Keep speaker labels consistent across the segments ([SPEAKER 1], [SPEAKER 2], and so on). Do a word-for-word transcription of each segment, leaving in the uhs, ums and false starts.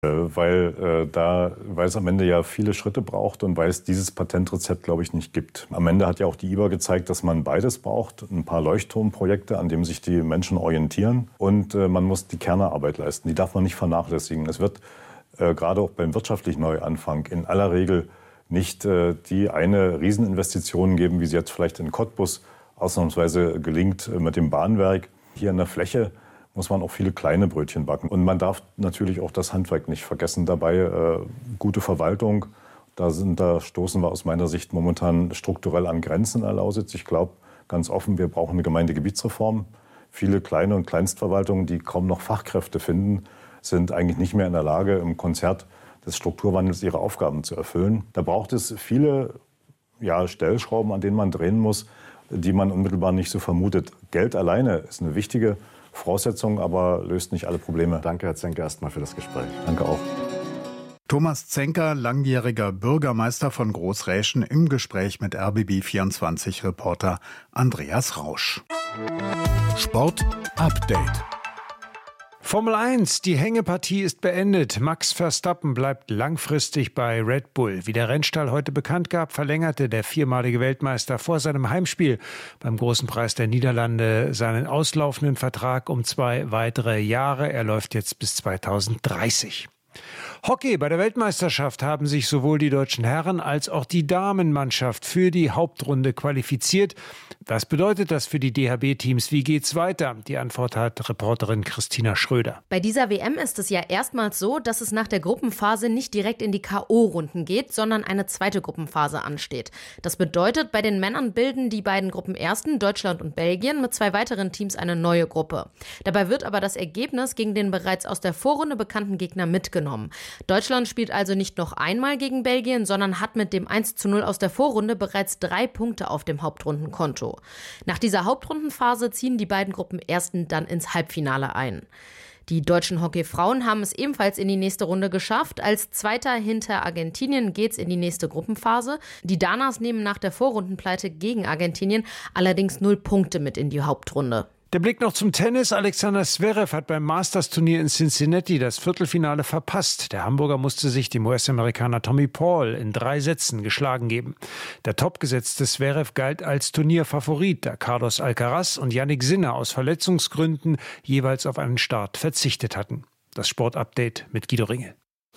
[SPEAKER 1] Weil, äh, da, weil es am Ende ja viele Schritte braucht und weil es dieses Patentrezept, glaube ich, nicht gibt. Am Ende hat ja auch die I B A gezeigt, dass man beides braucht. Ein paar Leuchtturmprojekte, an denen sich die Menschen orientieren. Und äh, man muss die Kernarbeit leisten. Die darf man nicht vernachlässigen. Es wird äh, gerade auch beim wirtschaftlichen Neuanfang in aller Regel nicht äh, die eine Rieseninvestition geben, wie sie jetzt vielleicht in Cottbus ausnahmsweise gelingt äh, mit dem Bahnwerk. Hier in der Fläche muss man auch viele kleine Brötchen backen. Und man darf natürlich auch das Handwerk nicht vergessen dabei. Äh, gute Verwaltung, da, sind, da stoßen wir aus meiner Sicht momentan strukturell an Grenzen in der Lausitz. Ich glaube ganz offen, wir brauchen eine Gemeindegebietsreform. Viele kleine und Kleinstverwaltungen, die kaum noch Fachkräfte finden, sind eigentlich nicht mehr in der Lage, im Konzert des Strukturwandels ihre Aufgaben zu erfüllen. Da braucht es viele ja, Stellschrauben, an denen man drehen muss, die man unmittelbar nicht so vermutet. Geld alleine ist eine wichtige Voraussetzung, aber löst nicht alle Probleme.
[SPEAKER 2] Danke, Herr Zenker, erstmal für das Gespräch.
[SPEAKER 1] Danke auch.
[SPEAKER 3] Thomas Zenker, langjähriger Bürgermeister von Großräschen, im Gespräch mit R B B vierundzwanzig-Reporter Andreas Rausch.
[SPEAKER 4] Sport Update.
[SPEAKER 5] Formel eins, die Hängepartie ist beendet. Max Verstappen bleibt langfristig bei Red Bull. Wie der Rennstall heute bekannt gab, verlängerte der viermalige Weltmeister vor seinem Heimspiel beim Großen Preis der Niederlande seinen auslaufenden Vertrag um zwei weitere Jahre. Er läuft jetzt bis zweitausenddreißig. Hockey. Bei der Weltmeisterschaft haben sich sowohl die deutschen Herren als auch die Damenmannschaft für die Hauptrunde qualifiziert. Was bedeutet das für die D H B-Teams? Wie geht's weiter? Die Antwort hat Reporterin Christina Schröder.
[SPEAKER 6] Bei dieser W M ist es ja erstmals so, dass es nach der Gruppenphase nicht direkt in die K O-Runden geht, sondern eine zweite Gruppenphase ansteht. Das bedeutet, bei den Männern bilden die beiden Gruppenersten, Deutschland und Belgien, mit zwei weiteren Teams eine neue Gruppe. Dabei wird aber das Ergebnis gegen den bereits aus der Vorrunde bekannten Gegner mitgenommen. Deutschland spielt also nicht noch einmal gegen Belgien, sondern hat mit dem eins zu null aus der Vorrunde bereits drei Punkte auf dem Hauptrundenkonto. Nach dieser Hauptrundenphase ziehen die beiden Gruppenersten dann ins Halbfinale ein. Die deutschen Hockeyfrauen haben es ebenfalls in die nächste Runde geschafft. Als Zweiter hinter Argentinien geht's in die nächste Gruppenphase. Die Danas nehmen nach der Vorrundenpleite gegen Argentinien allerdings null Punkte mit in die Hauptrunde.
[SPEAKER 5] Der Blick noch zum Tennis. Alexander Zverev hat beim Masters-Turnier in Cincinnati das Viertelfinale verpasst. Der Hamburger musste sich dem U S-Amerikaner Tommy Paul in drei Sätzen geschlagen geben. Der topgesetzte Zverev galt als Turnierfavorit, da Carlos Alcaraz und Jannik Sinner aus Verletzungsgründen jeweils auf einen Start verzichtet hatten. Das Sportupdate mit Guido Ringel.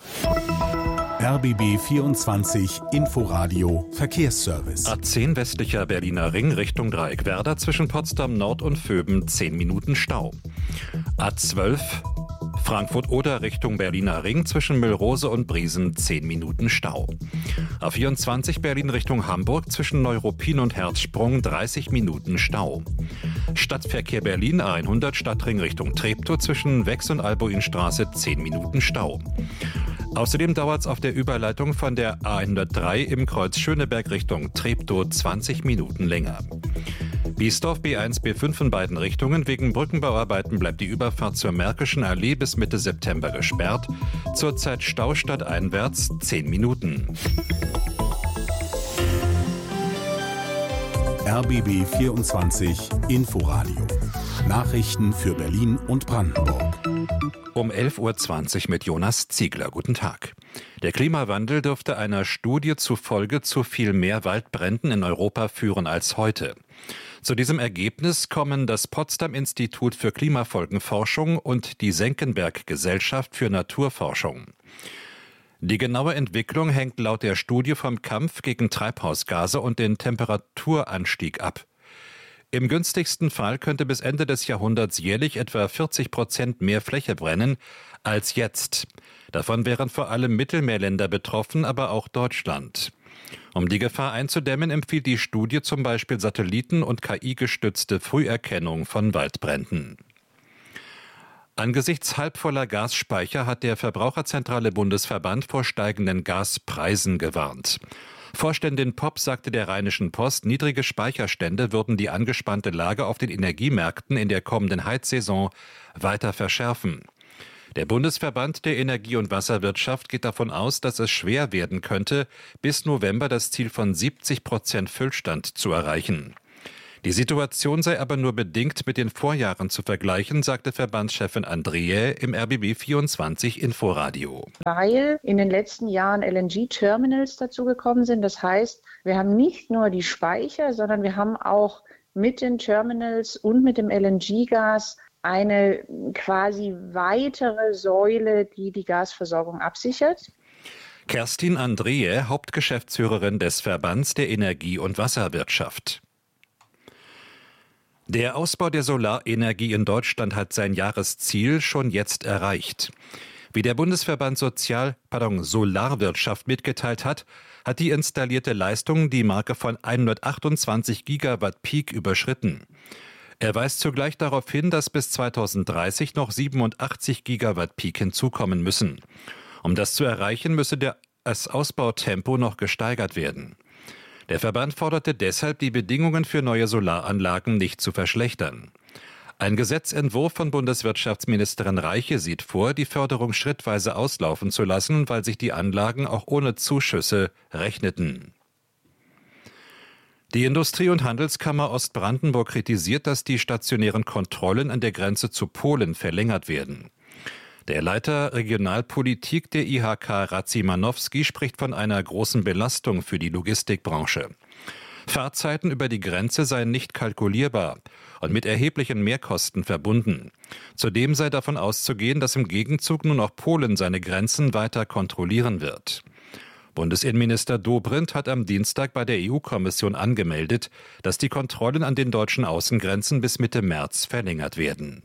[SPEAKER 4] R B B vierundzwanzig Inforadio Verkehrsservice.
[SPEAKER 7] A zehn westlicher Berliner Ring Richtung Dreieckwerder zwischen Potsdam Nord und Vöben zehn Minuten Stau. A zwölf Frankfurt-Oder Richtung Berliner Ring zwischen Müllrose und Briesen zehn Minuten Stau. A vierundzwanzig Berlin Richtung Hamburg zwischen Neuruppin und Herzsprung dreißig Minuten Stau. Stadtverkehr Berlin A hundert Stadtring Richtung Treptow zwischen Wex und Albuinstraße zehn Minuten Stau. Außerdem dauert es auf der Überleitung von der A hundertdrei im Kreuz Schöneberg Richtung Treptow zwanzig Minuten länger. Biesdorf B eins B fünf in beiden Richtungen. Wegen Brückenbauarbeiten bleibt die Überfahrt zur Märkischen Allee bis Mitte September gesperrt. Zurzeit Stau stadteinwärts zehn Minuten.
[SPEAKER 4] R B B vierundzwanzig Inforadio. Nachrichten für Berlin und Brandenburg.
[SPEAKER 7] Um elf Uhr zwanzig mit Jonas Ziegler. Guten Tag. Der Klimawandel dürfte einer Studie zufolge zu viel mehr Waldbränden in Europa führen als heute. Zu diesem Ergebnis kommen das Potsdam-Institut für Klimafolgenforschung und die Senckenberg-Gesellschaft für Naturforschung. Die genaue Entwicklung hängt laut der Studie vom Kampf gegen Treibhausgase und den Temperaturanstieg ab. Im günstigsten Fall könnte bis Ende des Jahrhunderts jährlich etwa vierzig Prozent mehr Fläche brennen als jetzt. Davon wären vor allem Mittelmeerländer betroffen, aber auch Deutschland. Um die Gefahr einzudämmen, empfiehlt die Studie zum Beispiel Satelliten- und K I-gestützte Früherkennung von Waldbränden. Angesichts halbvoller Gasspeicher hat der Verbraucherzentrale Bundesverband vor steigenden Gaspreisen gewarnt. Vorständin Popp sagte der Rheinischen Post, niedrige Speicherstände würden die angespannte Lage auf den Energiemärkten in der kommenden Heizsaison weiter verschärfen. Der Bundesverband der Energie- und Wasserwirtschaft geht davon aus, dass es schwer werden könnte, bis November das Ziel von siebzig Prozent Füllstand zu erreichen. Die Situation sei aber nur bedingt mit den Vorjahren zu vergleichen, sagte Verbandschefin Andriä im R B B vierundzwanzig Inforadio.
[SPEAKER 8] Weil in den letzten Jahren L N G-Terminals dazugekommen sind. Das heißt, wir haben nicht nur die Speicher, sondern wir haben auch mit den Terminals und mit dem L N G-Gas eine quasi weitere Säule, die die Gasversorgung absichert.
[SPEAKER 7] Kerstin Andriä, Hauptgeschäftsführerin des Verbands der Energie- und Wasserwirtschaft. Der Ausbau der Solarenergie in Deutschland hat sein Jahresziel schon jetzt erreicht. Wie der Bundesverband Sozial, pardon, Solarwirtschaft mitgeteilt hat, hat die installierte Leistung die Marke von hundertachtundzwanzig Gigawatt Peak überschritten. Er weist zugleich darauf hin, dass bis zweitausenddreißig noch siebenundachtzig Gigawatt Peak hinzukommen müssen. Um das zu erreichen, müsse das Ausbautempo noch gesteigert werden. Der Verband forderte deshalb, die Bedingungen für neue Solaranlagen nicht zu verschlechtern. Ein Gesetzentwurf von Bundeswirtschaftsministerin Reiche sieht vor, die Förderung schrittweise auslaufen zu lassen, weil sich die Anlagen auch ohne Zuschüsse rechneten. Die Industrie- und Handelskammer Ostbrandenburg kritisiert, dass die stationären Kontrollen an der Grenze zu Polen verlängert werden. Der Leiter Regionalpolitik der I H K Radzimanowski spricht von einer großen Belastung für die Logistikbranche. Fahrzeiten über die Grenze seien nicht kalkulierbar und mit erheblichen Mehrkosten verbunden. Zudem sei davon auszugehen, dass im Gegenzug nun auch Polen seine Grenzen weiter kontrollieren wird. Bundesinnenminister Dobrindt hat am Dienstag bei der E U-Kommission angemeldet, dass die Kontrollen an den deutschen Außengrenzen bis Mitte März verlängert werden.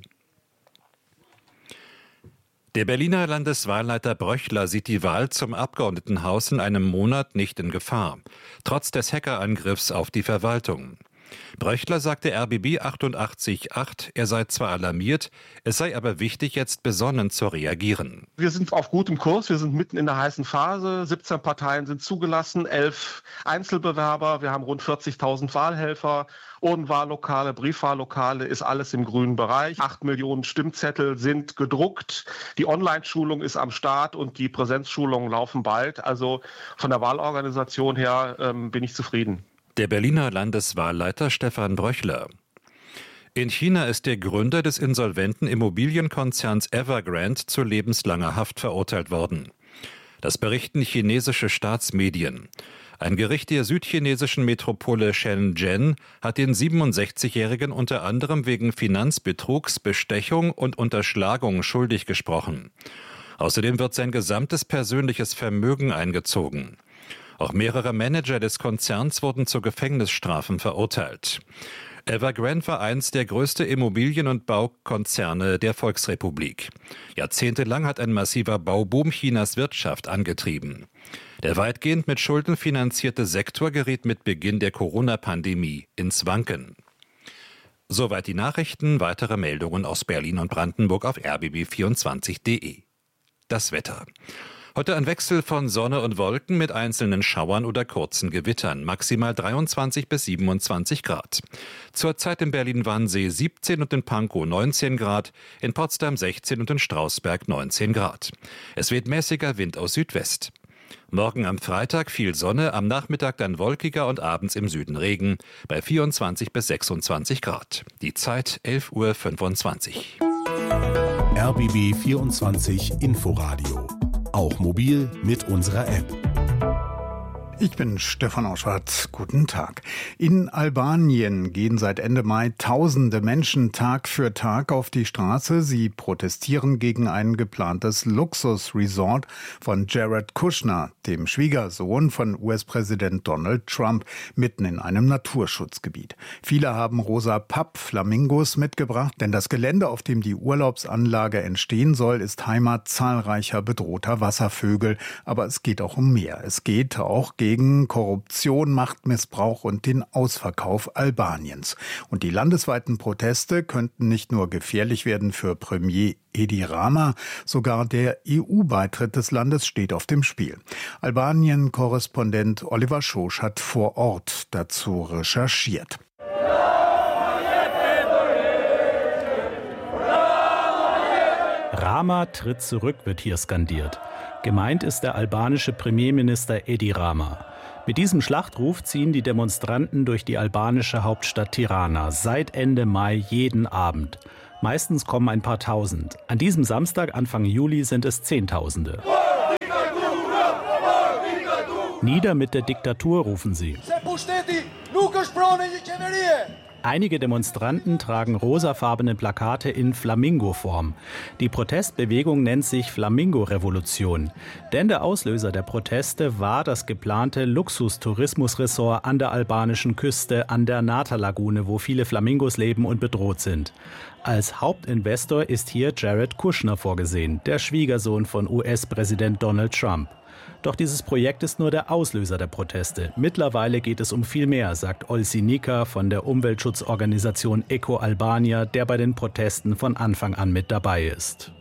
[SPEAKER 7] Der Berliner Landeswahlleiter Bröchler sieht die Wahl zum Abgeordnetenhaus in einem Monat nicht in Gefahr, trotz des Hackerangriffs auf die Verwaltung. Bröchler sagte R B B achtundachtzig Komma acht, er sei zwar alarmiert, es sei aber wichtig, jetzt besonnen zu reagieren.
[SPEAKER 9] Wir sind auf gutem Kurs, wir sind mitten in der heißen Phase. siebzehn Parteien sind zugelassen, elf Einzelbewerber, wir haben rund vierzigtausend Wahlhelfer. Urnenwahllokale, Briefwahllokale, ist alles im grünen Bereich. Acht Millionen Stimmzettel sind gedruckt. Die Online-Schulung ist am Start und die Präsenzschulungen laufen bald. Also von der Wahlorganisation her ähm, bin ich zufrieden.
[SPEAKER 7] Der Berliner Landeswahlleiter Stefan Bröchler. In China ist der Gründer des insolventen Immobilienkonzerns Evergrande zu lebenslanger Haft verurteilt worden. Das berichten chinesische Staatsmedien. Ein Gericht der südchinesischen Metropole Shenzhen hat den siebenundsechzigjährigen unter anderem wegen Finanzbetrugs, Bestechung und Unterschlagung schuldig gesprochen. Außerdem wird sein gesamtes persönliches Vermögen eingezogen. Auch mehrere Manager des Konzerns wurden zu Gefängnisstrafen verurteilt. Evergrande war einst der größte Immobilien- und Baukonzerne der Volksrepublik. Jahrzehntelang hat ein massiver Bauboom Chinas Wirtschaft angetrieben. Der weitgehend mit Schulden finanzierte Sektor geriet mit Beginn der Corona-Pandemie ins Wanken. Soweit die Nachrichten, weitere Meldungen aus Berlin und Brandenburg auf r b b vierundzwanzig punkt d e. Das Wetter. Heute ein Wechsel von Sonne und Wolken mit einzelnen Schauern oder kurzen Gewittern, maximal dreiundzwanzig bis siebenundzwanzig Grad. Zurzeit in Berlin-Wannsee siebzehn und in Pankow neunzehn Grad, in Potsdam sechzehn und in Strausberg neunzehn Grad. Es weht mäßiger Wind aus Südwest. Morgen am Freitag viel Sonne, am Nachmittag dann wolkiger und abends im Süden Regen, bei vierundzwanzig bis sechsundzwanzig Grad. Die Zeit elf Uhr fünfundzwanzig.
[SPEAKER 4] R B B vierundzwanzig Inforadio. Auch mobil mit unserer App.
[SPEAKER 3] Ich bin Stefan Auschwart. Guten Tag. In Albanien gehen seit Ende Mai tausende Menschen Tag für Tag auf die Straße. Sie protestieren gegen ein geplantes Luxusresort von Jared Kushner, dem Schwiegersohn von U S-Präsident Donald Trump, mitten in einem Naturschutzgebiet. Viele haben rosa Pappflamingos mitgebracht, denn das Gelände, auf dem die Urlaubsanlage entstehen soll, ist Heimat zahlreicher bedrohter Wasservögel. Aber es geht auch um mehr. Es geht auch gegen gegen Korruption, Machtmissbrauch und den Ausverkauf Albaniens. Und die landesweiten Proteste könnten nicht nur gefährlich werden für Premier Edi Rama, sogar der E U-Beitritt des Landes steht auf dem Spiel. Albanien-Korrespondent Oliver Schosch hat vor Ort dazu recherchiert.
[SPEAKER 10] Rama tritt zurück, wird hier skandiert. Gemeint ist der albanische Premierminister Edi Rama. Mit diesem Schlachtruf ziehen die Demonstranten durch die albanische Hauptstadt Tirana seit Ende Mai jeden Abend. Meistens kommen ein paar Tausend. An diesem Samstag, Anfang Juli, sind es Zehntausende. Nieder mit der Diktatur, rufen sie. Einige Demonstranten tragen rosafarbene Plakate in Flamingo-Form. Die Protestbewegung nennt sich Flamingo-Revolution. Denn der Auslöser der Proteste war das geplante Luxustourismusressort an der albanischen Küste an der Nata-Lagune, wo viele Flamingos leben und bedroht sind. Als Hauptinvestor ist hier Jared Kushner vorgesehen, der Schwiegersohn von U S-Präsident Donald Trump. Doch dieses Projekt ist nur der Auslöser der Proteste. Mittlerweile geht es um viel mehr, sagt Olsi Nika von der Umweltschutzorganisation Eco Albania, der bei den Protesten von Anfang an mit dabei ist.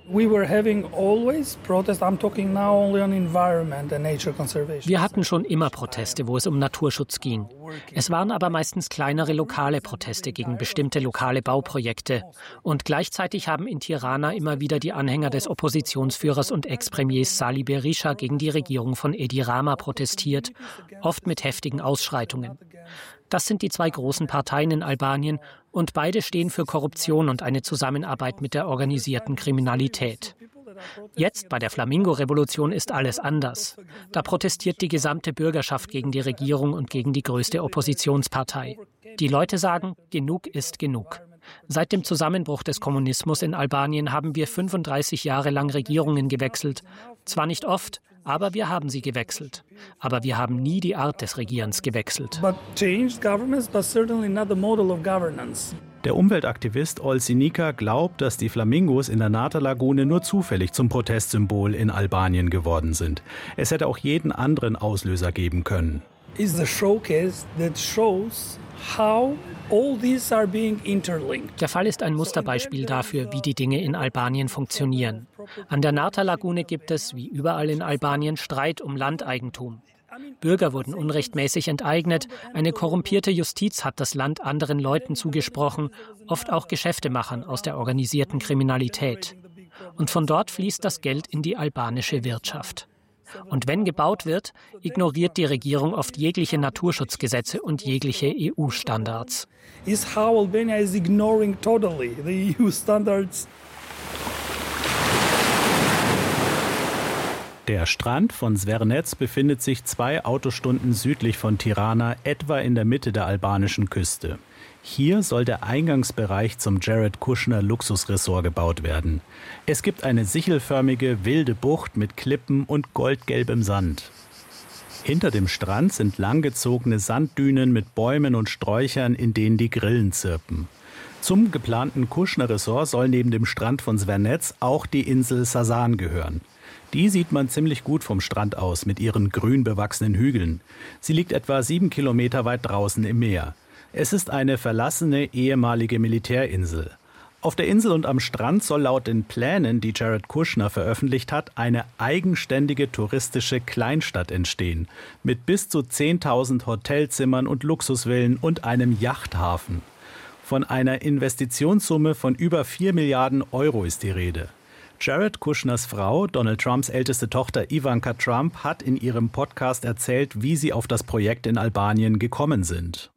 [SPEAKER 11] Wir hatten schon immer Proteste, wo es um Naturschutz ging. Es waren aber meistens kleinere lokale Proteste gegen bestimmte lokale Bauprojekte. Und gleichzeitig haben in Tirana immer wieder die Anhänger des Oppositionsführers und Ex-Premiers Sali Berisha gegen die Regierung von Edi Rama protestiert, oft mit heftigen Ausschreitungen. Das sind die zwei großen Parteien in Albanien und beide stehen für Korruption und eine Zusammenarbeit mit der organisierten Kriminalität. Jetzt bei der Flamingo-Revolution ist alles anders. Da protestiert die gesamte Bürgerschaft gegen die Regierung und gegen die größte Oppositionspartei. Die Leute sagen, genug ist genug. Seit dem Zusammenbruch des Kommunismus in Albanien haben wir fünfunddreißig Jahre lang Regierungen gewechselt. Zwar nicht oft, aber wir haben sie gewechselt. Aber wir haben nie die Art des Regierens gewechselt.
[SPEAKER 10] Der Umweltaktivist Olsi Nika glaubt, dass die Flamingos in der Nata-Lagune nur zufällig zum Protestsymbol in Albanien geworden sind. Es hätte auch jeden anderen Auslöser geben können.
[SPEAKER 11] Is the showcase that shows how all these are being interlinked. Der Fall ist ein Musterbeispiel dafür, wie die Dinge in Albanien funktionieren. An der Nata-Lagune gibt es, wie überall in Albanien, Streit um Landeigentum. Bürger wurden unrechtmäßig enteignet, eine korrumpierte Justiz hat das Land anderen Leuten zugesprochen, oft auch Geschäftemachern aus der organisierten Kriminalität. Und von dort fließt das Geld in die albanische Wirtschaft. Und wenn gebaut wird, ignoriert die Regierung oft jegliche Naturschutzgesetze und jegliche E U-Standards.
[SPEAKER 12] Is how Albania is ignoring totally the E U standards.
[SPEAKER 10] Der Strand von Zvernec befindet sich zwei Autostunden südlich von Tirana, etwa in der Mitte der albanischen Küste. Hier soll der Eingangsbereich zum Jared Kushner Luxusressort gebaut werden. Es gibt eine sichelförmige, wilde Bucht mit Klippen und goldgelbem Sand. Hinter dem Strand sind langgezogene Sanddünen mit Bäumen und Sträuchern, in denen die Grillen zirpen. Zum geplanten Kushner Ressort soll neben dem Strand von Zvernec auch die Insel Sasan gehören. Die sieht man ziemlich gut vom Strand aus mit ihren grün bewachsenen Hügeln. Sie liegt etwa sieben Kilometer weit draußen im Meer. Es ist eine verlassene ehemalige Militärinsel. Auf der Insel und am Strand soll laut den Plänen, die Jared Kushner veröffentlicht hat, eine eigenständige touristische Kleinstadt entstehen. Mit bis zu zehntausend Hotelzimmern und Luxusvillen und einem Yachthafen. Von einer Investitionssumme von über vier Milliarden Euro ist die Rede. Jared Kushners Frau, Donald Trumps älteste Tochter Ivanka Trump, hat in ihrem Podcast erzählt, wie sie auf das Projekt in Albanien gekommen sind.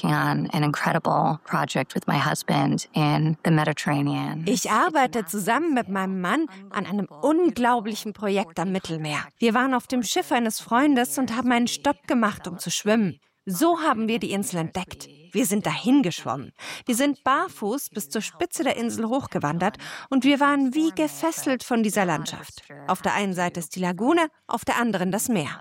[SPEAKER 13] Ich arbeite zusammen mit meinem Mann an einem unglaublichen Projekt am Mittelmeer. Wir waren auf dem Schiff eines Freundes und haben einen Stopp gemacht, um zu schwimmen. So haben wir die Insel entdeckt. Wir sind dahin geschwommen. Wir sind barfuß bis zur Spitze der Insel hochgewandert und wir waren wie gefesselt von dieser Landschaft. Auf der einen Seite ist die Lagune, auf der anderen das Meer.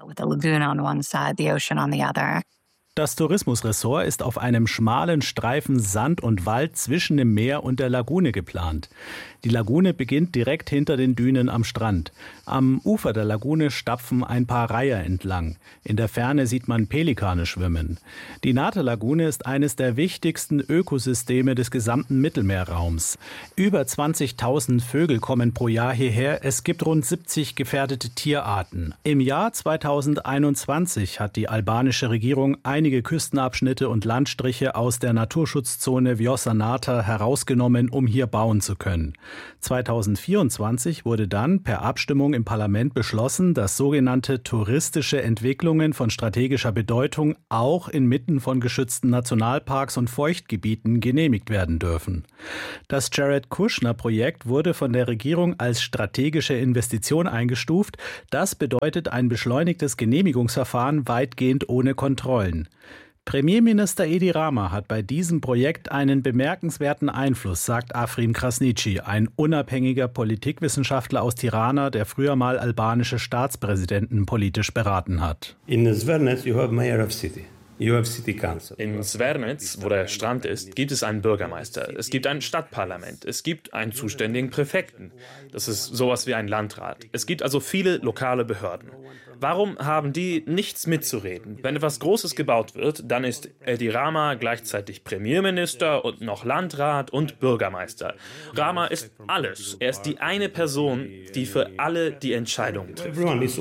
[SPEAKER 10] Das Tourismusressort ist auf einem schmalen Streifen Sand und Wald zwischen dem Meer und der Lagune geplant. Die Lagune beginnt direkt hinter den Dünen am Strand. Am Ufer der Lagune stapfen ein paar Reiher entlang. In der Ferne sieht man Pelikane schwimmen. Die Nata-Lagune ist eines der wichtigsten Ökosysteme des gesamten Mittelmeerraums. Über zwanzigtausend Vögel kommen pro Jahr hierher. Es gibt rund siebzig gefährdete Tierarten. Im Jahr zweitausendeinundzwanzig hat die albanische Regierung ein einige Küstenabschnitte und Landstriche aus der Naturschutzzone Vjosa Nata herausgenommen, um hier bauen zu können. zweitausendvierundzwanzig wurde dann per Abstimmung im Parlament beschlossen, dass sogenannte touristische Entwicklungen von strategischer Bedeutung auch inmitten von geschützten Nationalparks und Feuchtgebieten genehmigt werden dürfen. Das Jared-Kushner-Projekt wurde von der Regierung als strategische Investition eingestuft. Das bedeutet ein beschleunigtes Genehmigungsverfahren weitgehend ohne Kontrollen. Premierminister Edi Rama hat bei diesem Projekt einen bemerkenswerten Einfluss, sagt Afrin Krasniqi, ein unabhängiger Politikwissenschaftler aus Tirana, der früher mal albanische Staatspräsidenten politisch beraten hat.
[SPEAKER 14] In Zvernets you have mayor of city.
[SPEAKER 15] In Zvernets, wo der Strand ist, gibt es einen Bürgermeister, es gibt ein Stadtparlament, es gibt einen zuständigen Präfekten. Das ist sowas wie ein Landrat. Es gibt also viele lokale Behörden. Warum haben die nichts mitzureden? Wenn etwas Großes gebaut wird, dann ist Edi Rama gleichzeitig Premierminister und noch Landrat und Bürgermeister. Rama ist alles. Er ist die eine Person, die für alle die Entscheidungen trifft.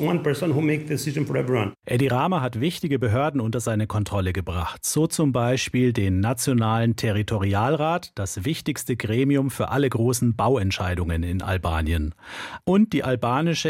[SPEAKER 10] Edi Rama hat wichtige Behörden unter seine Kontrolle gebracht. So zum Beispiel den Nationalen Territorialrat, das wichtigste Gremium für alle großen Bauentscheidungen in Albanien. Und die albanische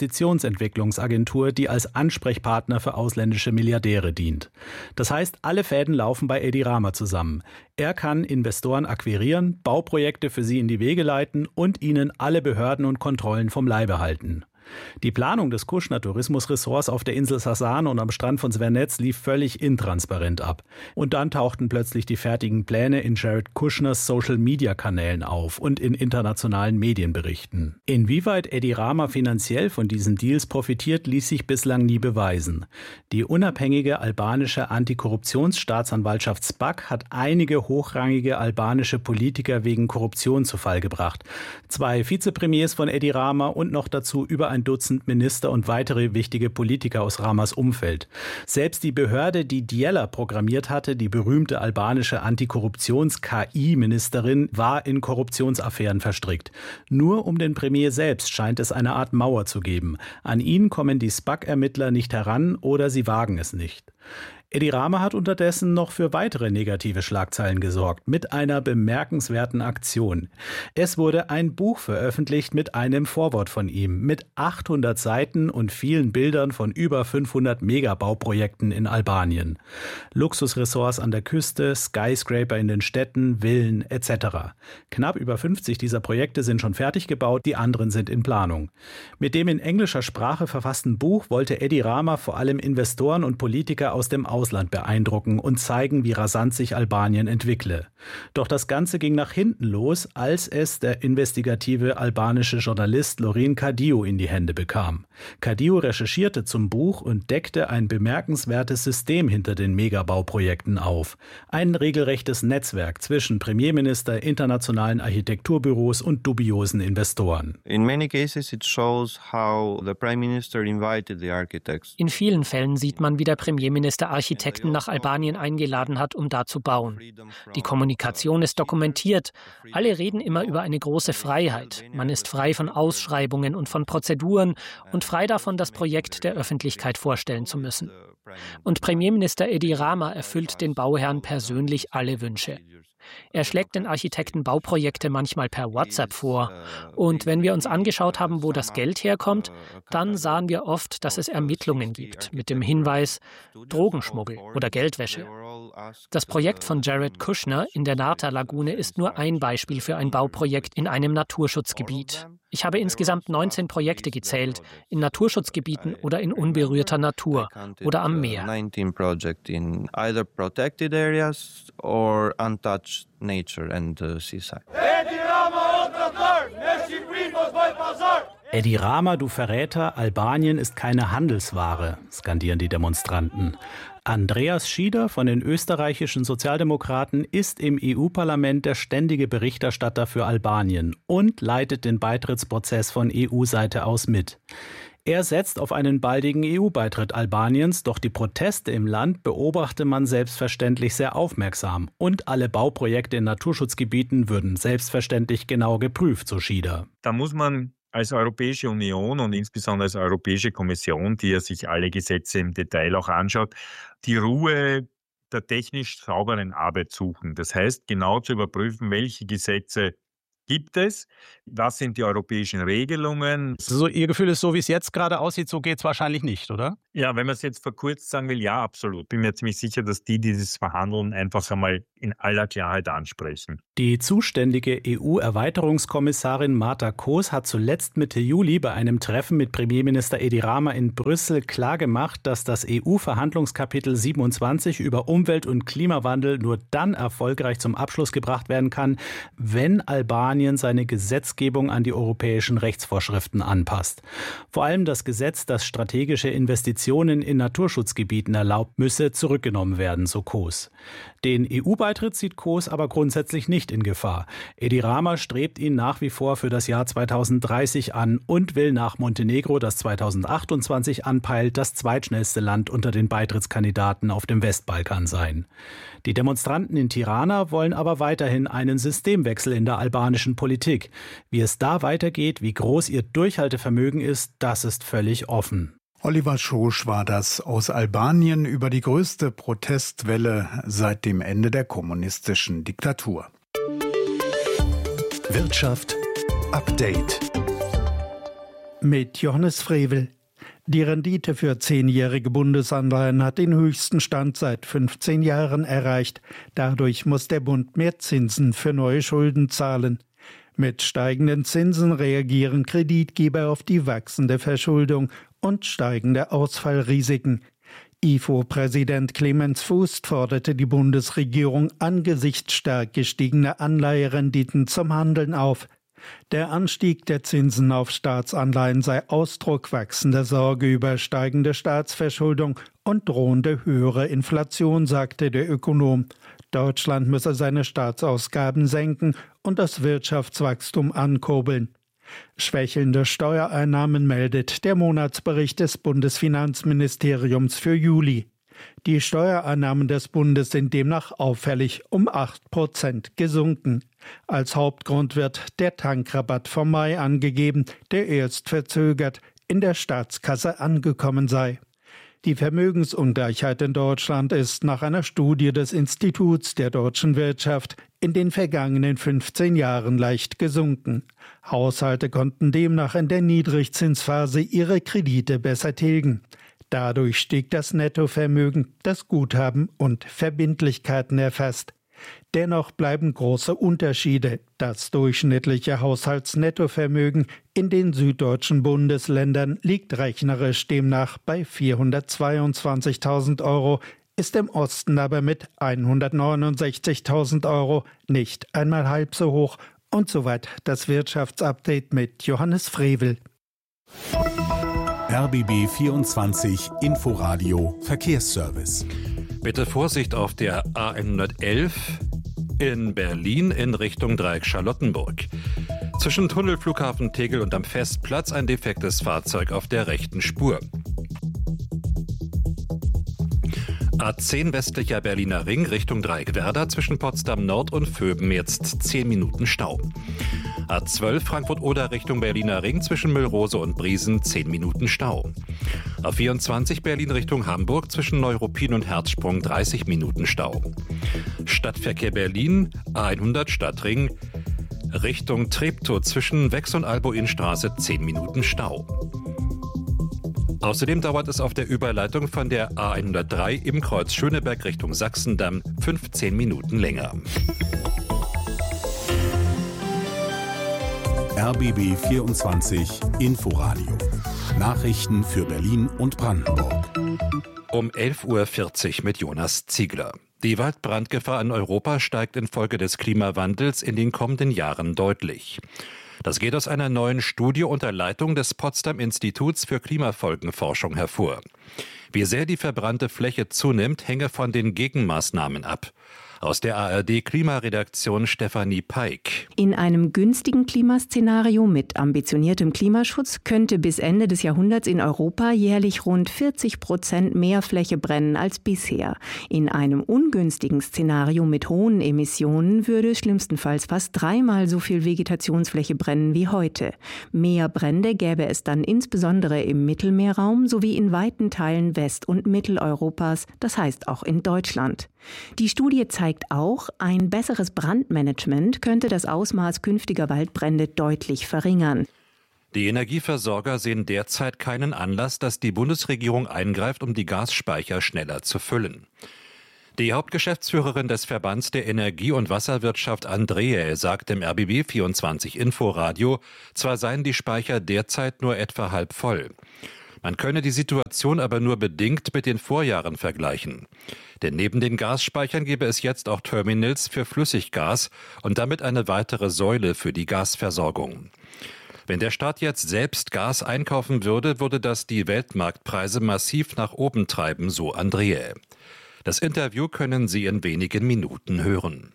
[SPEAKER 10] Investitionsentwicklungsagentur, die als Ansprechpartner für ausländische Milliardäre dient. Das heißt, alle Fäden laufen bei Edi Rama zusammen. Er kann Investoren akquirieren, Bauprojekte für sie in die Wege leiten und ihnen alle Behörden und Kontrollen vom Leibe halten. Die Planung des Kushner-Tourismusressorts auf der Insel Sasan und am Strand von Zvernets lief völlig intransparent ab. Und dann tauchten plötzlich die fertigen Pläne in Jared Kushners Social-Media-Kanälen auf und in internationalen Medienberichten. Inwieweit Edi Rama finanziell von diesen Deals profitiert, ließ sich bislang nie beweisen. Die unabhängige albanische Antikorruptionsstaatsanwaltschaft S P A C hat einige hochrangige albanische Politiker wegen Korruption zu Fall gebracht. Zwei Vizepremiers von Edi Rama und noch dazu über ein Dutzend Minister und weitere wichtige Politiker aus Ramas Umfeld. Selbst die Behörde, die Djela programmiert hatte, die berühmte albanische Antikorruptions-K I-Ministerin, war in Korruptionsaffären verstrickt. Nur um den Premier selbst scheint es eine Art Mauer zu geben. An ihn kommen die S P A C-Ermittler nicht heran oder sie wagen es nicht. Edi Rama hat unterdessen noch für weitere negative Schlagzeilen gesorgt, mit einer bemerkenswerten Aktion. Es wurde ein Buch veröffentlicht mit einem Vorwort von ihm, mit achthundert Seiten und vielen Bildern von über fünfhundert Megabauprojekten in Albanien. Luxusressorts an der Küste, Skyscraper in den Städten, Villen et cetera. Knapp über fünfzig dieser Projekte sind schon fertig gebaut, die anderen sind in Planung. Mit dem in englischer Sprache verfassten Buch wollte Edi Rama vor allem Investoren und Politiker aus dem Ausland beeindrucken und zeigen, wie rasant sich Albanien entwickle. Doch das Ganze ging nach hinten los, als es der investigative albanische Journalist Lorin Kadiu in die Hände bekam. Kadiu recherchierte zum Buch und deckte ein bemerkenswertes System hinter den Megabauprojekten auf. Ein regelrechtes Netzwerk zwischen Premierminister, internationalen Architekturbüros und dubiosen Investoren.
[SPEAKER 16] In many cases it shows how the Prime Minister invited the architects.
[SPEAKER 11] In vielen Fällen sieht man, wie der Premierminister Architekten nach Albanien eingeladen hat, um da zu bauen. Die Kommunikation ist dokumentiert. Alle reden immer über eine große Freiheit. Man ist frei von Ausschreibungen und von Prozeduren und frei davon, das Projekt der Öffentlichkeit vorstellen zu müssen. Und Premierminister Edi Rama erfüllt den Bauherren persönlich alle Wünsche. Er schlägt den Architekten Bauprojekte manchmal per WhatsApp vor. Und wenn wir uns angeschaut haben, wo das Geld herkommt, dann sahen wir oft, dass es Ermittlungen gibt, mit dem Hinweis Drogenschmuggel oder Geldwäsche. Das Projekt von Jared Kushner in der Nata-Lagune ist nur ein Beispiel für ein Bauprojekt in einem Naturschutzgebiet. Ich habe insgesamt neunzehn Projekte gezählt, in Naturschutzgebieten oder in unberührter Natur oder am Meer.
[SPEAKER 16] nineteen projects in either protected areas or untouched nature and uh, seaside.
[SPEAKER 10] Edi Rama, du Verräter, Albanien ist keine Handelsware, skandieren die Demonstranten. Andreas Schieder von den österreichischen Sozialdemokraten ist im E U-Parlament der ständige Berichterstatter für Albanien und leitet den Beitrittsprozess von E U-Seite aus mit. Er setzt auf einen baldigen E U-Beitritt Albaniens, doch die Proteste im Land beobachte man selbstverständlich sehr aufmerksam und alle Bauprojekte in Naturschutzgebieten würden selbstverständlich genau geprüft, so Schieder.
[SPEAKER 17] Da muss man als Europäische Union und insbesondere als Europäische Kommission, die ja sich alle Gesetze im Detail auch anschaut, die Ruhe der technisch sauberen Arbeit suchen. Das heißt, genau zu überprüfen, welche Gesetze gibt es, was sind die europäischen Regelungen.
[SPEAKER 10] So, Ihr Gefühl ist, so wie es jetzt gerade aussieht, so geht es wahrscheinlich nicht, oder?
[SPEAKER 17] Ja, wenn man es jetzt verkürzt sagen will, ja, absolut. Bin mir ziemlich sicher, dass die dieses Verhandeln einfach einmal in aller Klarheit ansprechen.
[SPEAKER 10] Die zuständige E U-Erweiterungskommissarin Marta Koos hat zuletzt Mitte Juli bei einem Treffen mit Premierminister Edi Rama in Brüssel klargemacht, dass das E U-Verhandlungskapitel siebenundzwanzig über Umwelt- und Klimawandel nur dann erfolgreich zum Abschluss gebracht werden kann, wenn Albanien seine Gesetzgebung an die europäischen Rechtsvorschriften anpasst. Vor allem das Gesetz, das strategische Investitionen in Naturschutzgebieten erlaubt, müsse zurückgenommen werden, so Koos. Den E U-Beitritt sieht Koos aber grundsätzlich nicht in Gefahr. Edi Rama strebt ihn nach wie vor für das Jahr zweitausenddreißig an und will nach Montenegro, das zweitausendachtundzwanzig anpeilt, das zweitschnellste Land unter den Beitrittskandidaten auf dem Westbalkan sein. Die Demonstranten in Tirana wollen aber weiterhin einen Systemwechsel in der albanischen Politik. Wie es da weitergeht, wie groß ihr Durchhaltevermögen ist, das ist völlig offen.
[SPEAKER 3] Oliver Schosch war das aus Albanien über die größte Protestwelle seit dem Ende der kommunistischen Diktatur.
[SPEAKER 4] Wirtschaft Update
[SPEAKER 18] mit Johannes Frevel. Die Rendite für zehnjährige Bundesanleihen hat den höchsten Stand seit fünfzehn Jahren erreicht. Dadurch muss der Bund mehr Zinsen für neue Schulden zahlen. Mit steigenden Zinsen reagieren Kreditgeber auf die wachsende Verschuldung und steigende Ausfallrisiken. I F O-Präsident Clemens Fuß forderte die Bundesregierung angesichts stark gestiegener Anleiherenditen zum Handeln auf. Der Anstieg der Zinsen auf Staatsanleihen sei Ausdruck wachsender Sorge über steigende Staatsverschuldung und drohende höhere Inflation, sagte der Ökonom. Deutschland müsse seine Staatsausgaben senken und das Wirtschaftswachstum ankurbeln. Schwächelnde Steuereinnahmen meldet der Monatsbericht des Bundesfinanzministeriums für Juli. Die Steuereinnahmen des Bundes sind demnach auffällig um acht Prozent gesunken. Als Hauptgrund wird der Tankrabatt vom Mai angegeben, der erst verzögert in der Staatskasse angekommen sei. Die Vermögensungleichheit in Deutschland ist nach einer Studie des Instituts der deutschen Wirtschaft in den vergangenen fünfzehn Jahren leicht gesunken. Haushalte konnten demnach in der Niedrigzinsphase ihre Kredite besser tilgen. Dadurch stieg das Nettovermögen, das Guthaben und Verbindlichkeiten erfasst. Dennoch bleiben große Unterschiede. Das durchschnittliche Haushaltsnettovermögen in den süddeutschen Bundesländern liegt rechnerisch demnach bei vierhundertzweiundzwanzigtausend Euro, ist im Osten aber mit hundertneunundsechzigtausend Euro nicht einmal halb so hoch. Und soweit das Wirtschaftsupdate mit Johannes Frevel.
[SPEAKER 4] R B B vierundzwanzig Inforadio Verkehrsservice.
[SPEAKER 7] Bitte Vorsicht auf der A hundertelf in Berlin in Richtung Dreieck Charlottenburg. Zwischen Tunnelflughafen Tegel und am Festplatz ein defektes Fahrzeug auf der rechten Spur. A zehn westlicher Berliner Ring Richtung Dreieck-Werder zwischen Potsdam Nord und Vöben jetzt zehn Minuten Stau. A zwölf Frankfurt-Oder Richtung Berliner Ring zwischen Müllrose und Briesen zehn Minuten Stau. A vierundzwanzig Berlin Richtung Hamburg zwischen Neuruppin und Herzsprung dreißig Minuten Stau. Stadtverkehr Berlin A hundert Stadtring Richtung Treptow zwischen Wex und Albo-Innstraße zehn Minuten Stau. Außerdem dauert es auf der Überleitung von der A hundertdrei im Kreuz Schöneberg Richtung Sachsendamm fünfzehn Minuten länger.
[SPEAKER 4] R B B vierundzwanzig Inforadio. Nachrichten für Berlin und Brandenburg.
[SPEAKER 7] Um elf Uhr vierzig mit Jonas Ziegler. Die Waldbrandgefahr in Europa steigt infolge des Klimawandels in den kommenden Jahren deutlich. Das geht aus einer neuen Studie unter Leitung des Potsdam Instituts für Klimafolgenforschung hervor. Wie sehr die verbrannte Fläche zunimmt, hänge von den Gegenmaßnahmen ab. Aus der A R D-Klimaredaktion Stefanie Peik.
[SPEAKER 19] In einem günstigen Klimaszenario mit ambitioniertem Klimaschutz könnte bis Ende des Jahrhunderts in Europa jährlich rund vierzig Prozent mehr Fläche brennen als bisher. In einem ungünstigen Szenario mit hohen Emissionen würde schlimmstenfalls fast dreimal so viel Vegetationsfläche brennen wie heute. Mehr Brände gäbe es dann insbesondere im Mittelmeerraum sowie in weiten Teilen West- und Mitteleuropas, das heißt auch in Deutschland. Die Studie zeigt auch, ein besseres Brandmanagement könnte das Ausmaß künftiger Waldbrände deutlich verringern.
[SPEAKER 7] Die Energieversorger sehen derzeit keinen Anlass, dass die Bundesregierung eingreift, um die Gasspeicher schneller zu füllen. Die Hauptgeschäftsführerin des Verbands der Energie- und Wasserwirtschaft Andreae sagt im R B B vierundzwanzig Inforadio, zwar seien die Speicher derzeit nur etwa halb voll. Man könne die Situation aber nur bedingt mit den Vorjahren vergleichen. Denn neben den Gasspeichern gäbe es jetzt auch Terminals für Flüssiggas und damit eine weitere Säule für die Gasversorgung. Wenn der Staat jetzt selbst Gas einkaufen würde, würde das die Weltmarktpreise massiv nach oben treiben, so Andreae. Das Interview können Sie in wenigen Minuten hören.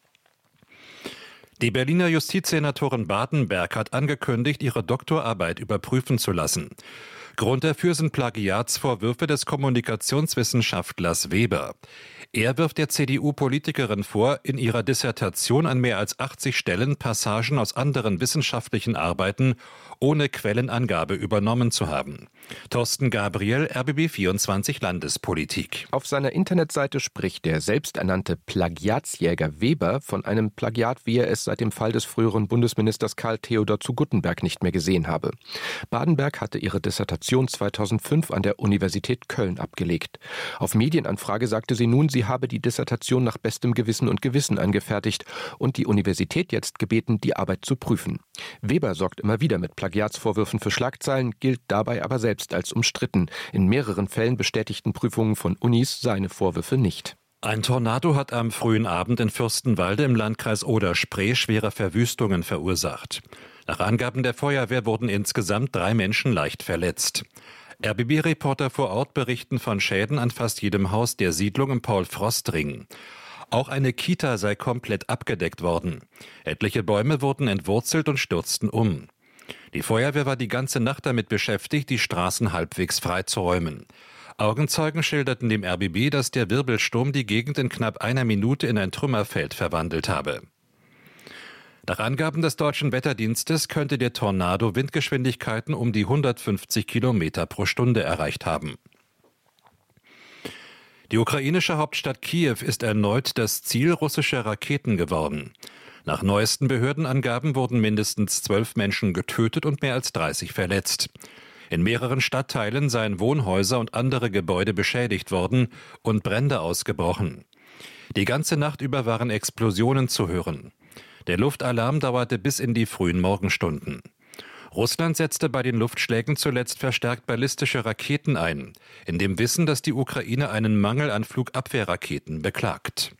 [SPEAKER 7] Die Berliner Justizsenatorin Badenberg hat angekündigt, ihre Doktorarbeit überprüfen zu lassen. Grund dafür sind Plagiatsvorwürfe des Kommunikationswissenschaftlers Weber. Er wirft der C D U-Politikerin vor, in ihrer Dissertation an mehr als achtzig Stellen Passagen aus anderen wissenschaftlichen Arbeiten ohne Quellenangabe übernommen zu haben. Thorsten Gabriel, R B B vierundzwanzig Landespolitik.
[SPEAKER 20] Auf seiner Internetseite spricht der selbsternannte Plagiatsjäger Weber von einem Plagiat, wie er es seit dem Fall des früheren Bundesministers Karl Theodor zu Guttenberg nicht mehr gesehen habe. Badenberg hatte ihre Dissertation zweitausendfünf an der Universität Köln abgelegt. Auf Medienanfrage sagte sie nun, sie habe die Dissertation nach bestem Gewissen und Gewissen angefertigt und die Universität jetzt gebeten, die Arbeit zu prüfen. Weber sorgt immer wieder mit Plagiatsvorwürfen für Schlagzeilen, gilt dabei aber selbst als umstritten. In mehreren Fällen bestätigten Prüfungen von Unis seine Vorwürfe nicht.
[SPEAKER 7] Ein Tornado hat am frühen Abend in Fürstenwalde im Landkreis Oder-Spree schwere Verwüstungen verursacht. Nach Angaben der Feuerwehr wurden insgesamt drei Menschen leicht verletzt. R B B-Reporter vor Ort berichten von Schäden an fast jedem Haus der Siedlung im Paul-Frost-Ring. Auch eine Kita sei komplett abgedeckt worden. Etliche Bäume wurden entwurzelt und stürzten um. Die Feuerwehr war die ganze Nacht damit beschäftigt, die Straßen halbwegs freizuräumen. Augenzeugen schilderten dem R B B, dass der Wirbelsturm die Gegend in knapp einer Minute in ein Trümmerfeld verwandelt habe. Nach Angaben des Deutschen Wetterdienstes könnte der Tornado Windgeschwindigkeiten um die hundertfünfzig Kilometer pro Stunde erreicht haben. Die ukrainische Hauptstadt Kiew ist erneut das Ziel russischer Raketen geworden. Nach neuesten Behördenangaben wurden mindestens zwölf Menschen getötet und mehr als dreißig verletzt. In mehreren Stadtteilen seien Wohnhäuser und andere Gebäude beschädigt worden und Brände ausgebrochen. Die ganze Nacht über waren Explosionen zu hören. Der Luftalarm dauerte bis in die frühen Morgenstunden. Russland setzte bei den Luftschlägen zuletzt verstärkt ballistische Raketen ein, in dem Wissen, dass die Ukraine einen Mangel an Flugabwehrraketen beklagt.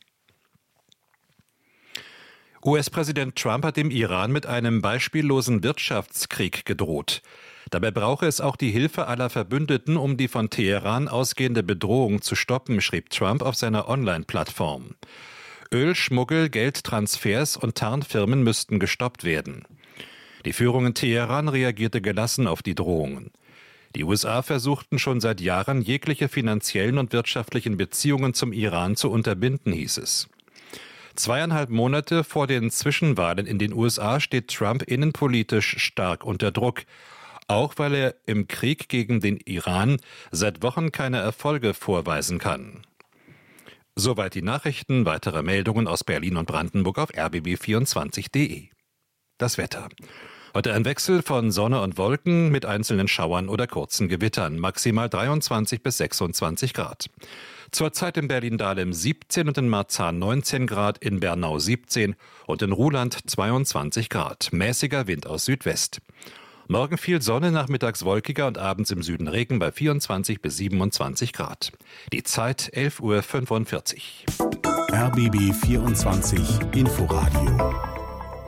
[SPEAKER 7] U S-Präsident Trump hat dem Iran mit einem beispiellosen Wirtschaftskrieg gedroht. Dabei brauche es auch die Hilfe aller Verbündeten, um die von Teheran ausgehende Bedrohung zu stoppen, schrieb Trump auf seiner Online-Plattform. Ölschmuggel, Geldtransfers und Tarnfirmen müssten gestoppt werden. Die Führung in Teheran reagierte gelassen auf die Drohungen. Die U S A versuchten schon seit Jahren, jegliche finanziellen und wirtschaftlichen Beziehungen zum Iran zu unterbinden, hieß es. Zweieinhalb Monate vor den Zwischenwahlen in den U S A steht Trump innenpolitisch stark unter Druck, auch weil er im Krieg gegen den Iran seit Wochen keine Erfolge vorweisen kann. Soweit die Nachrichten. Weitere Meldungen aus Berlin und Brandenburg auf r b b vierundzwanzig punkt d e. Das Wetter. Heute ein Wechsel von Sonne und Wolken mit einzelnen Schauern oder kurzen Gewittern. Maximal dreiundzwanzig bis sechsundzwanzig Grad. Zurzeit in Berlin-Dahlem siebzehn und in Marzahn neunzehn Grad, in Bernau siebzehn und in Ruhland zweiundzwanzig Grad. Mäßiger Wind aus Südwest. Morgen viel Sonne, nachmittags wolkiger und abends im Süden Regen bei vierundzwanzig bis siebenundzwanzig Grad. Die Zeit elf Uhr fünfundvierzig.
[SPEAKER 4] R B B vierundzwanzig Inforadio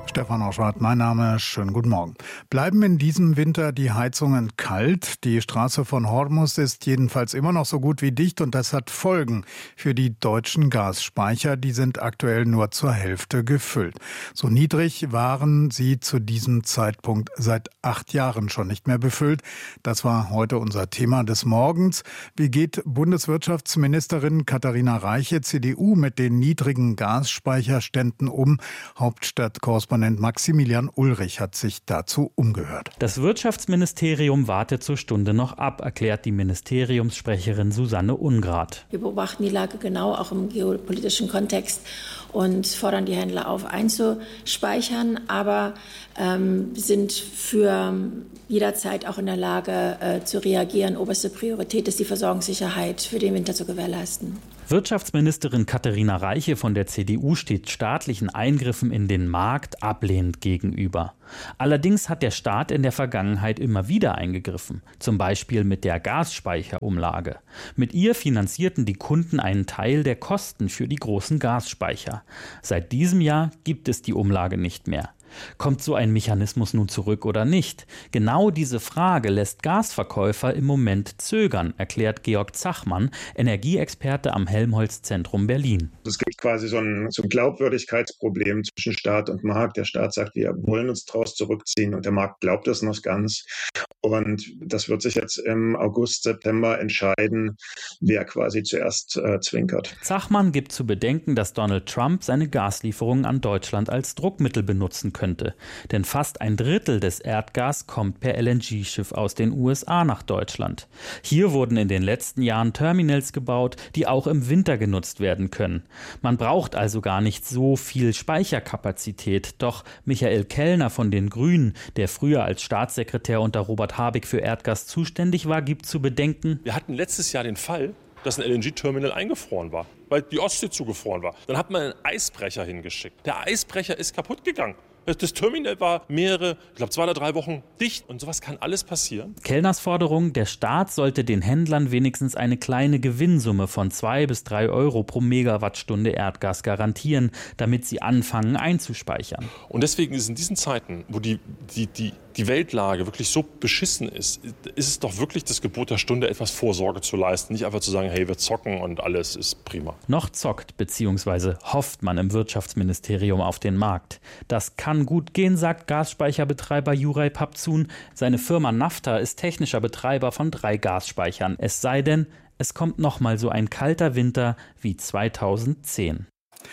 [SPEAKER 3] Stefan Oschwart, mein Name, schönen guten Morgen. Bleiben in diesem Winter die Heizungen kalt? Die Straße von Hormuz ist jedenfalls immer noch so gut wie dicht und das hat Folgen für die deutschen Gasspeicher. Die sind aktuell nur zur Hälfte gefüllt. So niedrig waren sie zu diesem Zeitpunkt seit acht Jahren schon nicht mehr befüllt. Das war heute unser Thema des Morgens. Wie geht Bundeswirtschaftsministerin Katharina Reiche, C D U, mit den niedrigen Gasspeicherständen um? Hauptstadtkorrespondent Maximilian Ulrich hat sich dazu umgehört.
[SPEAKER 21] Das Wirtschaftsministerium wartet zur Stunde noch ab, erklärt die Ministeriumssprecherin Susanne Ungrad.
[SPEAKER 22] Wir beobachten die Lage genau, auch im geopolitischen Kontext, und fordern die Händler auf, einzuspeichern, aber ähm, sind für jederzeit auch in der Lage äh, zu reagieren. Oberste Priorität ist die Versorgungssicherheit für den Winter zu gewährleisten.
[SPEAKER 21] Wirtschaftsministerin Katharina Reiche von der C D U steht staatlichen Eingriffen in den Markt ablehnend gegenüber. Allerdings hat der Staat in der Vergangenheit immer wieder eingegriffen, zum Beispiel mit der Gasspeicherumlage. Mit ihr finanzierten die Kunden einen Teil der Kosten für die großen Gasspeicher. Seit diesem Jahr gibt es die Umlage nicht mehr. Kommt so ein Mechanismus nun zurück oder nicht? Genau diese Frage lässt Gasverkäufer im Moment zögern, erklärt Georg Zachmann, Energieexperte am Helmholtz-Zentrum Berlin.
[SPEAKER 23] Es gibt quasi so ein, so ein Glaubwürdigkeitsproblem zwischen Staat und Markt. Der Staat sagt, wir wollen uns daraus zurückziehen, und der Markt glaubt das noch ganz. Und das wird sich jetzt im August, September entscheiden, wer quasi zuerst äh, zwinkert.
[SPEAKER 21] Zachmann gibt zu bedenken, dass Donald Trump seine Gaslieferungen an Deutschland als Druckmittel benutzen könnte. Denn fast ein Drittel des Erdgas kommt per L N G-Schiff aus den U S A nach Deutschland. Hier wurden in den letzten Jahren Terminals gebaut, die auch im Winter genutzt werden können. Man braucht also gar nicht so viel Speicherkapazität. Doch Michael Kellner von den Grünen, der früher als Staatssekretär unter Robert Habeck für Erdgas zuständig war, gibt zu bedenken:
[SPEAKER 24] Wir hatten letztes Jahr den Fall, dass ein L N G-Terminal eingefroren war, weil die Ostsee zugefroren war. Dann hat man einen Eisbrecher hingeschickt. Der Eisbrecher ist kaputt gegangen. Das Terminal war mehrere, ich glaube zwei oder drei Wochen dicht, und sowas kann alles passieren.
[SPEAKER 21] Kellners Forderung: Der Staat sollte den Händlern wenigstens eine kleine Gewinnsumme von zwei bis drei Euro pro Megawattstunde Erdgas garantieren, damit sie anfangen einzuspeichern.
[SPEAKER 24] Und deswegen ist in diesen Zeiten, wo die, die, die, die Weltlage wirklich so beschissen ist, ist es doch wirklich das Gebot der Stunde, etwas Vorsorge zu leisten. Nicht einfach zu sagen, hey, wir zocken und alles ist prima.
[SPEAKER 21] Noch zockt bzw. hofft man im Wirtschaftsministerium auf den Markt. Das kann gut gehen, sagt Gasspeicherbetreiber Juraj Papzun. Seine Firma Nafta ist technischer Betreiber von drei Gasspeichern. Es sei denn, es kommt nochmal so ein kalter Winter wie zweitausendzehn.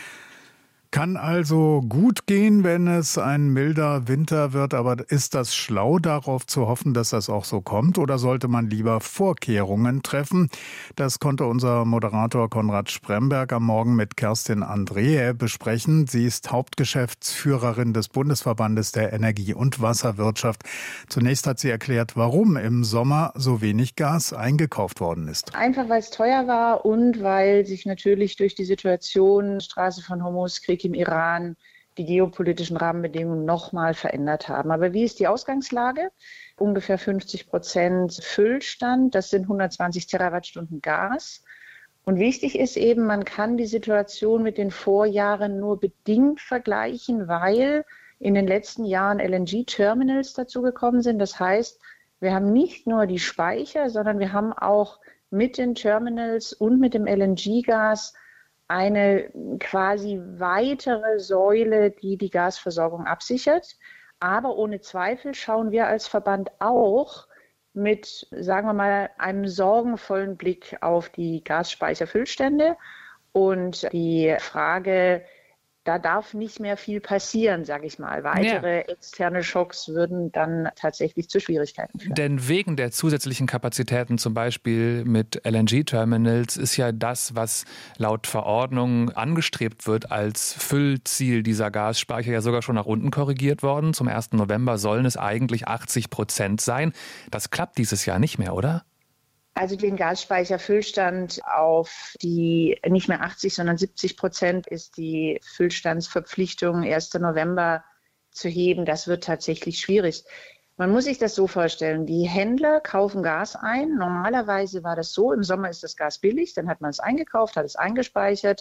[SPEAKER 3] Kann also gut gehen, wenn es ein milder Winter wird. Aber ist das schlau, darauf zu hoffen, dass das auch so kommt? Oder sollte man lieber Vorkehrungen treffen? Das konnte unser Moderator Konrad Spremberg am Morgen mit Kerstin Andreae besprechen. Sie ist Hauptgeschäftsführerin des Bundesverbandes der Energie- und Wasserwirtschaft. Zunächst hat sie erklärt, warum im Sommer so wenig Gas eingekauft worden ist.
[SPEAKER 8] Einfach, weil es teuer war und weil sich natürlich durch die Situation Straße von Hormuz, Krieg im Iran, die geopolitischen Rahmenbedingungen nochmal verändert haben. Aber wie ist die Ausgangslage? Ungefähr fünfzig Prozent Füllstand, das sind hundertzwanzig Terawattstunden Gas. Und wichtig ist eben, man kann die Situation mit den Vorjahren nur bedingt vergleichen, weil in den letzten Jahren L N G-Terminals dazugekommen sind. Das heißt, wir haben nicht nur die Speicher, sondern wir haben auch mit den Terminals und mit dem L N G-Gas eine quasi weitere Säule, die die Gasversorgung absichert. Aber ohne Zweifel schauen wir als Verband auch mit, sagen wir mal, einem sorgenvollen Blick auf die Gasspeicherfüllstände. Und die Frage, da darf nicht mehr viel passieren, sage ich mal. Weitere ja. externe Schocks würden dann tatsächlich zu Schwierigkeiten führen.
[SPEAKER 25] Denn wegen der zusätzlichen Kapazitäten, zum Beispiel mit L N G-Terminals, ist ja das, was laut Verordnung angestrebt wird als Füllziel dieser Gasspeicher, ja sogar schon nach unten korrigiert worden. Zum ersten November sollen es eigentlich achtzig Prozent sein. Das klappt dieses Jahr nicht mehr, oder?
[SPEAKER 8] Also den Gasspeicherfüllstand auf die nicht mehr achtzig, sondern siebzig Prozent ist die Füllstandsverpflichtung ersten November zu heben. Das wird tatsächlich schwierig. Man muss sich das so vorstellen, die Händler kaufen Gas ein. Normalerweise war das so, im Sommer ist das Gas billig, dann hat man es eingekauft, hat es eingespeichert.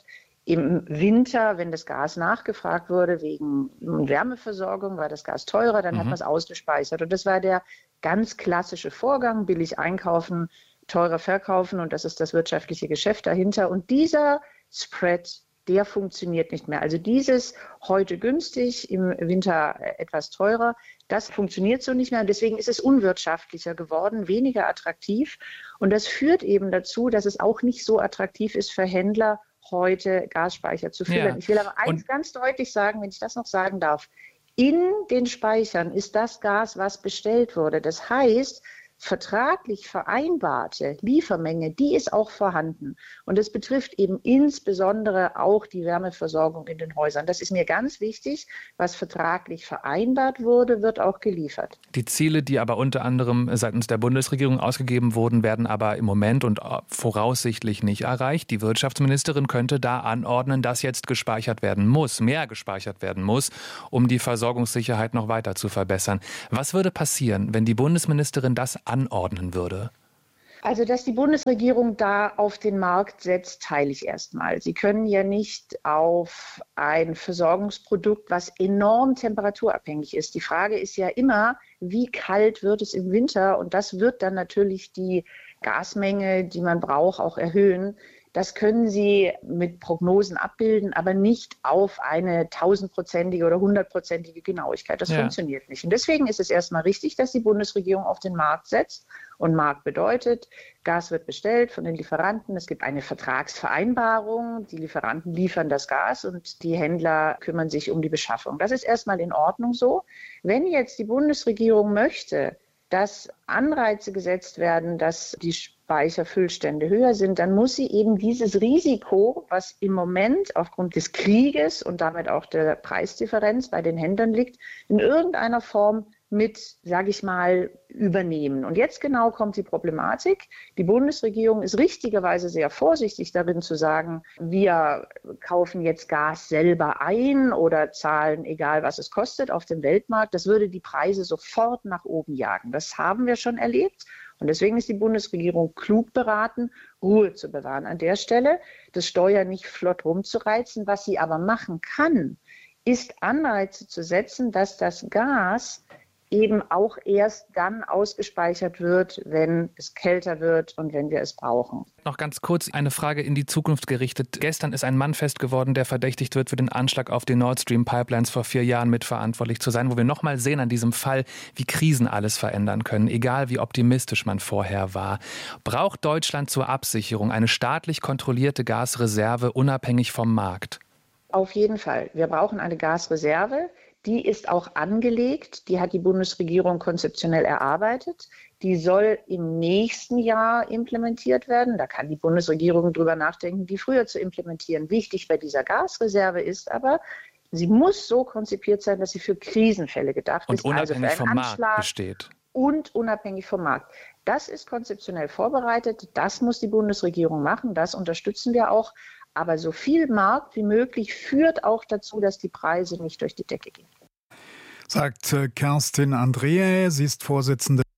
[SPEAKER 8] Im Winter, wenn das Gas nachgefragt wurde wegen Wärmeversorgung, war das Gas teurer, dann mhm. hat man es ausgespeichert. Und das war der ganz klassische Vorgang, billig einkaufen, teurer verkaufen, und das ist das wirtschaftliche Geschäft dahinter. Und dieser Spread, der funktioniert nicht mehr. Also dieses heute günstig, im Winter etwas teurer, das funktioniert so nicht mehr. Und deswegen ist es unwirtschaftlicher geworden, weniger attraktiv. Und das führt eben dazu, dass es auch nicht so attraktiv ist für Händler, heute Gasspeicher zu füllen. Ja. Ich will aber eins und ganz deutlich sagen, wenn ich das noch sagen darf. In den Speichern ist das Gas, was bestellt wurde. Das heißt, vertraglich vereinbarte Liefermenge, die ist auch vorhanden. Und das betrifft eben insbesondere auch die Wärmeversorgung in den Häusern. Das ist mir ganz wichtig. Was vertraglich vereinbart wurde, wird auch geliefert.
[SPEAKER 25] Die Ziele, die aber unter anderem seitens der Bundesregierung ausgegeben wurden, werden aber im Moment und voraussichtlich nicht erreicht. Die Wirtschaftsministerin könnte da anordnen, dass jetzt gespeichert werden muss, mehr gespeichert werden muss, um die Versorgungssicherheit noch weiter zu verbessern. Was würde passieren, wenn die Bundesministerin das anordnen würde?
[SPEAKER 8] Also, dass die Bundesregierung da auf den Markt setzt, teile ich erstmal. Sie können ja nicht auf ein Versorgungsprodukt, was enorm temperaturabhängig ist. Die Frage ist ja immer, wie kalt wird es im Winter? Und das wird dann natürlich die Gasmenge, die man braucht, auch erhöhen. Das können Sie mit Prognosen abbilden, aber nicht auf eine tausendprozentige oder hundertprozentige Genauigkeit. Das ja. funktioniert nicht. Und deswegen ist es erstmal richtig, dass die Bundesregierung auf den Markt setzt. Und Markt bedeutet, Gas wird bestellt von den Lieferanten. Es gibt eine Vertragsvereinbarung. Die Lieferanten liefern das Gas und die Händler kümmern sich um die Beschaffung. Das ist erstmal in Ordnung so. Wenn jetzt die Bundesregierung möchte, dass Anreize gesetzt werden, dass die Speicherfüllstände höher sind, dann muss sie eben dieses Risiko, was im Moment aufgrund des Krieges und damit auch der Preisdifferenz bei den Händlern liegt, in irgendeiner Form mit, sage ich mal, übernehmen. Und jetzt genau kommt die Problematik. Die Bundesregierung ist richtigerweise sehr vorsichtig darin zu sagen, wir kaufen jetzt Gas selber ein oder zahlen, egal was es kostet, auf dem Weltmarkt. Das würde die Preise sofort nach oben jagen. Das haben wir schon erlebt. Und deswegen ist die Bundesregierung klug beraten, Ruhe zu bewahren an der Stelle, das Steuer nicht flott rumzureizen. Was sie aber machen kann, ist Anreize zu setzen, dass das Gas eben auch erst dann ausgespeichert wird, wenn es kälter wird und wenn wir es brauchen.
[SPEAKER 25] Noch ganz kurz eine Frage in die Zukunft gerichtet. Gestern ist ein Mann fest geworden, der verdächtigt wird, für den Anschlag auf die Nord Stream Pipelines vor vier Jahren mitverantwortlich zu sein, wo wir nochmal sehen an diesem Fall, wie Krisen alles verändern können, egal wie optimistisch man vorher war. Braucht Deutschland zur Absicherung eine staatlich kontrollierte Gasreserve unabhängig vom Markt?
[SPEAKER 8] Auf jeden Fall. Wir brauchen eine Gasreserve. Die ist auch angelegt, die hat die Bundesregierung konzeptionell erarbeitet. Die soll im nächsten Jahr implementiert werden. Da kann die Bundesregierung drüber nachdenken, die früher zu implementieren. Wichtig bei dieser Gasreserve ist aber, sie muss so konzipiert sein, dass sie für Krisenfälle gedacht
[SPEAKER 25] und
[SPEAKER 8] ist.
[SPEAKER 25] Und unabhängig
[SPEAKER 8] also
[SPEAKER 25] vom
[SPEAKER 8] Anschlag
[SPEAKER 25] Markt besteht.
[SPEAKER 8] Und unabhängig vom Markt. Das ist konzeptionell vorbereitet. Das muss die Bundesregierung machen. Das unterstützen wir auch. Aber so viel Markt wie möglich führt auch dazu, dass die Preise nicht durch die Decke gehen.
[SPEAKER 3] Sagt Kerstin Andreae, sie ist Vorsitzende